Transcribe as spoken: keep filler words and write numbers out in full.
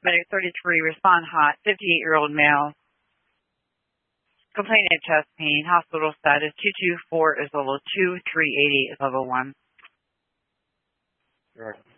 Medic thirty-three, respond hot, fifty-eight-year-old male. Complaining of chest pain. Hospital status two two four is level two, three eighty is level one. Right.